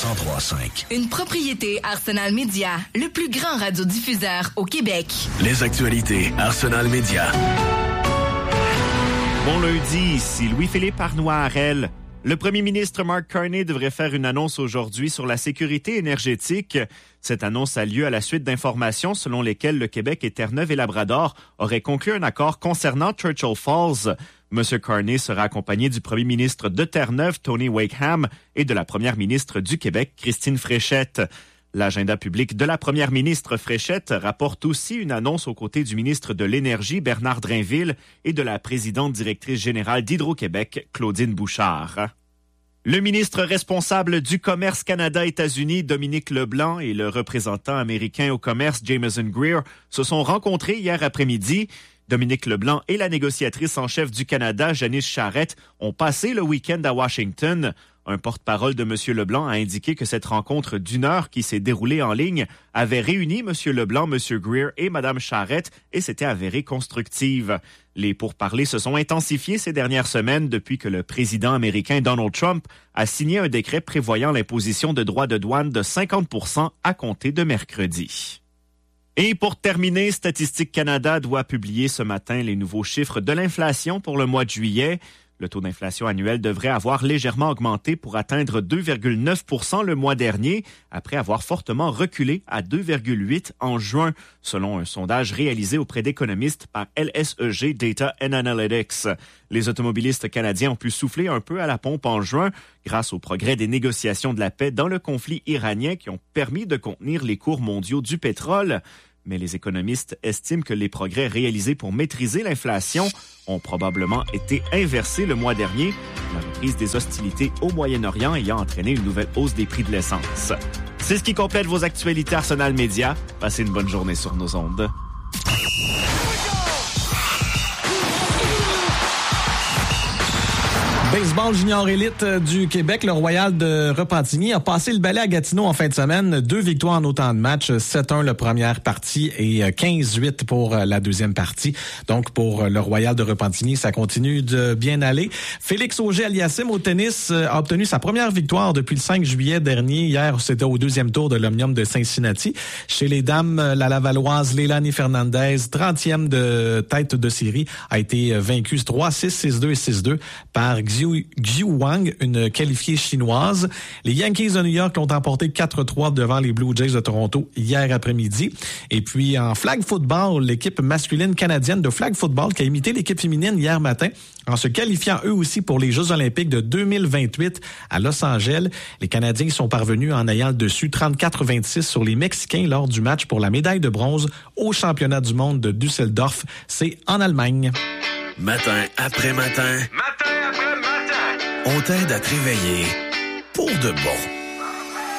103.5. Une propriété Arsenal Média, le plus grand radiodiffuseur au Québec. Les actualités Arsenal Média. Bon lundi, ici Louis-Philippe Arnois-Harel. Le premier ministre Mark Carney devrait faire une annonce aujourd'hui sur la sécurité énergétique. Cette annonce a lieu à la suite d'informations selon lesquelles le Québec et Terre-Neuve et Labrador auraient conclu un accord concernant Churchill Falls. M. Carney sera accompagné du premier ministre de Terre-Neuve, Tony Wakeham, et de la première ministre du Québec, Christine Fréchette. L'agenda public de la première ministre Fréchette rapporte aussi une annonce aux côtés du ministre de l'Énergie, Bernard Drainville, et de la présidente directrice générale d'Hydro-Québec, Claudine Bouchard. Le ministre responsable du commerce Canada-États-Unis, Dominique Leblanc, et le représentant américain au commerce, Jameson Greer, se sont rencontrés hier après-midi. Dominique Leblanc et la négociatrice en chef du Canada, Janice Charette, ont passé le week-end à Washington. Un porte-parole de M. Leblanc a indiqué que cette rencontre d'une heure qui s'est déroulée en ligne avait réuni M. Leblanc, M. Greer et Mme Charette et s'était avérée constructive. Les pourparlers se sont intensifiés ces dernières semaines depuis que le président américain Donald Trump a signé un décret prévoyant l'imposition de droits de douane de 50% à compter de mercredi. Et pour terminer, Statistique Canada doit publier ce matin les nouveaux chiffres de l'inflation pour le mois de juillet. Le taux d'inflation annuel devrait avoir légèrement augmenté pour atteindre 2,9% le mois dernier, après avoir fortement reculé à 2,8% en juin, selon un sondage réalisé auprès d'économistes par LSEG Data and Analytics. Les automobilistes canadiens ont pu souffler un peu à la pompe en juin grâce au progrès des négociations de la paix dans le conflit iranien qui ont permis de contenir les cours mondiaux du pétrole. Mais les économistes estiment que les progrès réalisés pour maîtriser l'inflation ont probablement été inversés le mois dernier, la reprise des hostilités au Moyen-Orient ayant entraîné une nouvelle hausse des prix de l'essence. C'est ce qui complète vos actualités Arsenal Média. Passez une bonne journée sur nos ondes. Baseball junior élite du Québec, le Royal de Repentigny a passé le balai à Gatineau en fin de semaine. 2 victoires en autant de matchs, 7-1 la première partie et 15-8 pour la deuxième partie. Donc pour le Royal de Repentigny, ça continue de bien aller. Félix Auger-Aliassime au tennis a obtenu sa première victoire depuis le 5 juillet dernier. Hier, c'était au deuxième tour de l'Omnium de Cincinnati. Chez les dames, la Lavalloise Leilani Fernandez, 30e de tête de série, a été vaincue 3-6, 6-2 et 6-2 par Xiu Wang, une qualifiée chinoise. Les Yankees de New York l'ont emporté 4-3 devant les Blue Jays de Toronto hier après-midi. Et puis en flag football, l'équipe masculine canadienne de flag football qui a imité l'équipe féminine hier matin en se qualifiant eux aussi pour les Jeux olympiques de 2028 à Los Angeles. Les Canadiens sont parvenus en ayant le dessus 34-26 sur les Mexicains lors du match pour la médaille de bronze au championnat du monde de Düsseldorf. C'est en Allemagne. Matin après matin. On t'aide à te réveiller pour de bon.